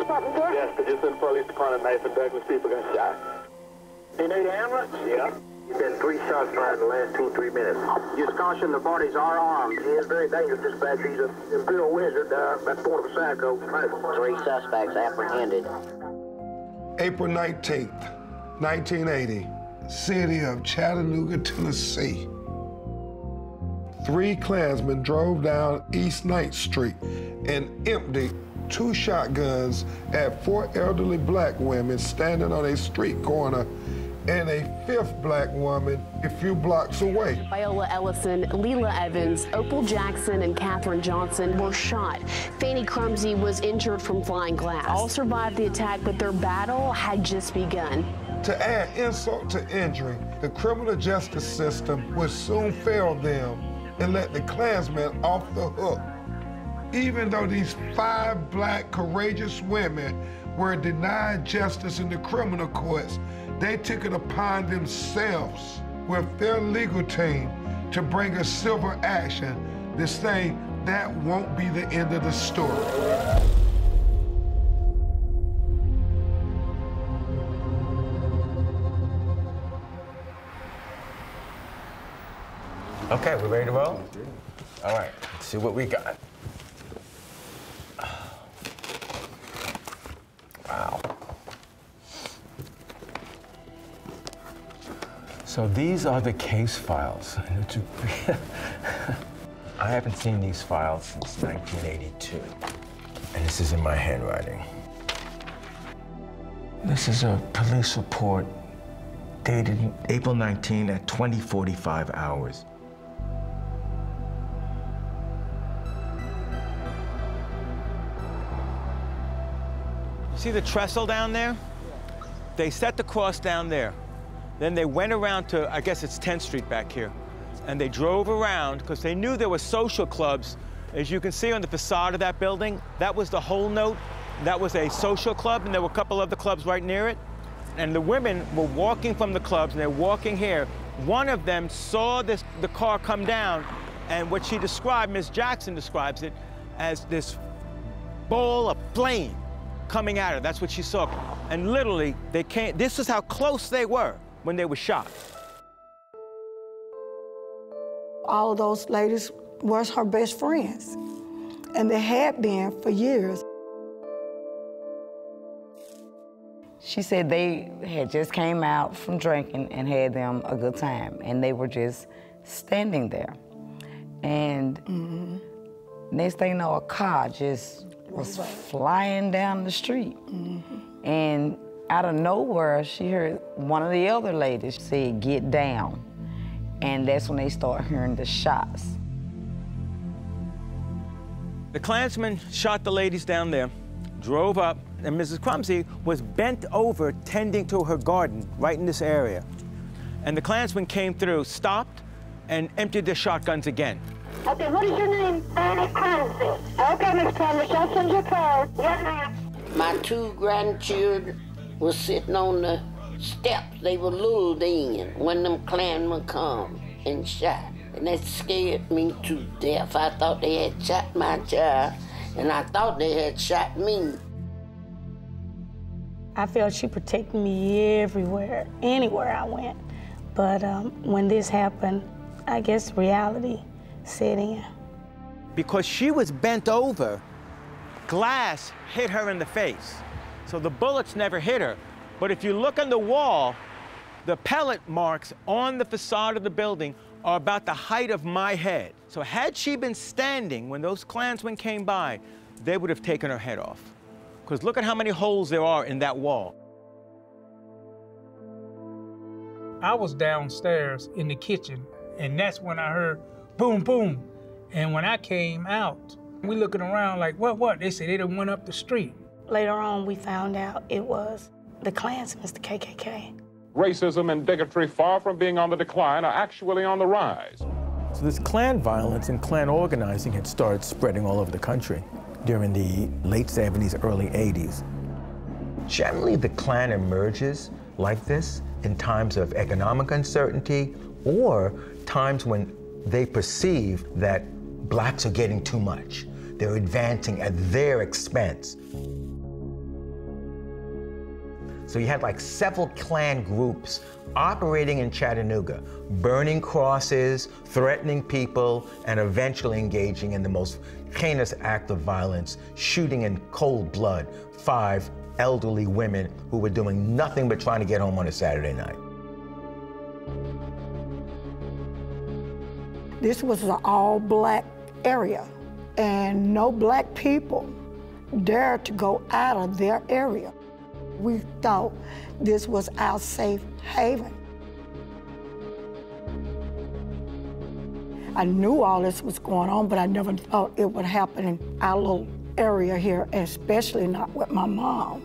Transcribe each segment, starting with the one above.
department, sir? Yes, but just in the police department, Nathan Douglas, people got shot. You need ambulance? Yeah. You've been 3 shots fired in the last 2 or 3 minutes. Just caution, the parties are armed. He is very dangerous, dispatch. He's a imperial wizard, that's born of a psycho. 3 suspects apprehended. April 19th, 1980, city of Chattanooga, Tennessee. 3 Klansmen drove down East 9th Street and emptied 2 shotguns at 4 elderly black women standing on a street corner and a 5th black woman a few blocks away. Viola Ellison, Leela Evans, Opal Jackson, and Katherine Johnson were shot. Fanny Crumsey was injured from flying glass. All survived the attack, but their battle had just begun. To add insult to injury, the criminal justice system would soon fail them and let the Klansmen off the hook. Even though these 5 black courageous women were denied justice in the criminal courts, they took it upon themselves with their legal team to bring a civil action to say that won't be the end of the story. Okay, we ready to roll? All right, let's see what we got. Wow. So these are the case files. I haven't seen these files since 1982. And this is in my handwriting. This is a police report dated April 19 at 20:45 hours. See the trestle down there? They set the cross down there. Then they went around to, I guess it's 10th Street back here, and they drove around because they knew there were social clubs. As you can see on the facade of that building, that was the whole note. That was a social club, and there were a couple other clubs right near it. And the women were walking from the clubs, and they're walking here. One of them saw the car come down, and what she described, Ms. Jackson describes it, as this ball of flame coming at her. That's what she saw. And literally, they came, this is how close they were when they were shot. All of those ladies was her best friends, and they had been for years. She said they had just came out from drinking and had them a good time, and they were just standing there. And next thing you know, a car just was flying down the street. And out of nowhere, she heard one of the other ladies say, "Get down." And that's when they start hearing the shots. The Klansmen shot the ladies down there, drove up, and Mrs. Crumsey was bent over tending to her garden right in this area. And the Klansmen came through, stopped, and emptied their shotguns again. Okay, what is your name? Fanny Crumsey. Okay, Miss Crumsey, I'll send you a card. Yes, ma'am. My 2 grandchildren were sitting on the steps. They were lulled in when them Klansmen come and shot. And that scared me to death. I thought they had shot my child, and I thought they had shot me. I felt she protected me everywhere, anywhere I went. But when this happened, I guess reality set in. Because she was bent over, glass hit her in the face. So the bullets never hit her. But if you look on the wall, the pellet marks on the facade of the building are about the height of my head. So had she been standing when those Klansmen came by, they would have taken her head off. Because look at how many holes there are in that wall. I was downstairs in the kitchen, and that's when I heard boom, boom. And when I came out, we looking around like, what? They said they done went up the street. Later on, we found out it was the Klansmen, the KKK. Racism and bigotry, far from being on the decline, are actually on the rise. So this Klan violence and Klan organizing had started spreading all over the country during the late 70s, early 80s. Generally, the Klan emerges like this in times of economic uncertainty or times when they perceive that blacks are getting too much. They're advancing at their expense. So you had like several Klan groups operating in Chattanooga, burning crosses, threatening people, and eventually engaging in the most heinous act of violence, shooting in cold blood 5 elderly women who were doing nothing but trying to get home on a Saturday night. This was an all-black area, and no black people dared to go out of their area. We thought this was our safe haven. I knew all this was going on, but I never thought it would happen in our little area here, and especially not with my mom.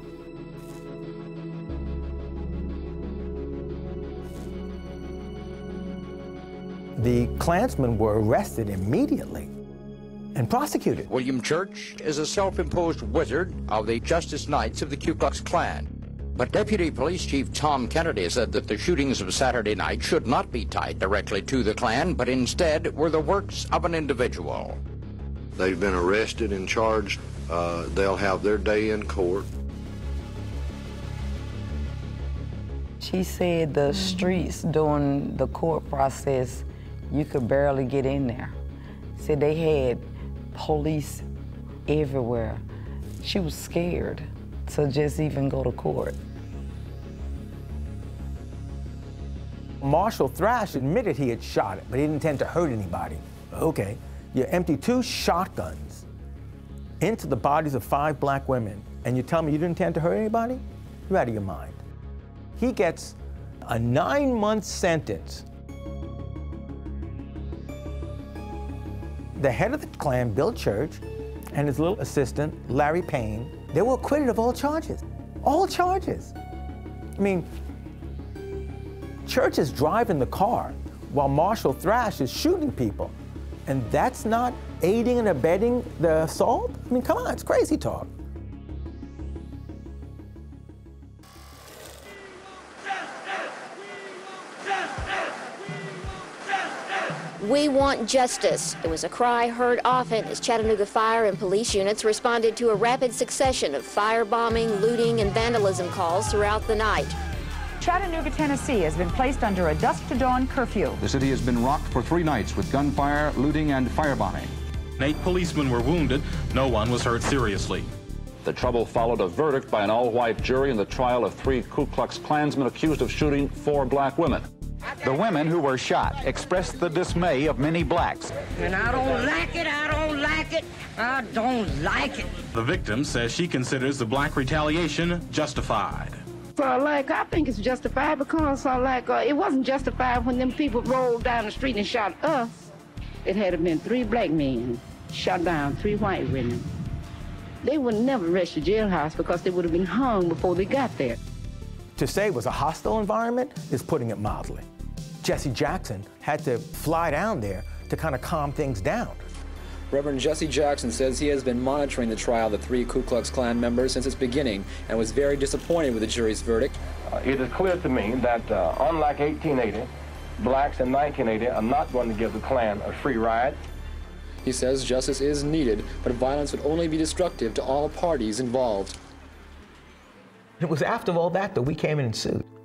The Klansmen were arrested immediately and prosecuted. William Church is a self-imposed wizard of the Justice Knights of the Ku Klux Klan. But Deputy Police Chief Tom Kennedy said that the shootings of Saturday night should not be tied directly to the Klan, but instead were the works of an individual. They've been arrested and charged. They'll have their day in court. She said the streets during the court process, you could barely get in there. Said they had police everywhere. She was scared to just even go to court. Marshall Thrash admitted he had shot it, but he didn't intend to hurt anybody. Okay, you empty 2 shotguns into the bodies of 5 black women, and you tell me you didn't intend to hurt anybody? You're out of your mind. He gets a 9-month sentence. The head of the Klan, Bill Church, and his little assistant, Larry Payne, they were acquitted of all charges. All charges. I mean, Church is driving the car while Marshall Thrash is shooting people. And that's not aiding and abetting the assault? I mean, come on, it's crazy talk. We want justice. It was a cry heard often as Chattanooga fire and police units responded to a rapid succession of firebombing, looting, and vandalism calls throughout the night. Chattanooga, Tennessee has been placed under a dusk to dawn curfew. The city has been rocked for 3 nights with gunfire, looting, and firebombing. 8 policemen were wounded. No one was hurt seriously. The trouble followed a verdict by an all-white jury in the trial of 3 Ku Klux Klansmen accused of shooting 4 black women. The women who were shot expressed the dismay of many blacks. And I don't like it, I don't like it, I don't like it. The victim says she considers the black retaliation justified. So, I think it's justified because, it wasn't justified when them people rolled down the street and shot us. It had been 3 black men shot down 3 white women. They would never rush the jailhouse because they would have been hung before they got there. To say it was a hostile environment is putting it mildly. Jesse Jackson had to fly down there to kind of calm things down. Reverend Jesse Jackson says he has been monitoring the trial of the 3 Ku Klux Klan members since its beginning and was very disappointed with the jury's verdict. It is clear to me that, unlike 1880, blacks in 1980 are not going to give the Klan a free ride. He says justice is needed, but violence would only be destructive to all parties involved. It was after all that we came in and sued.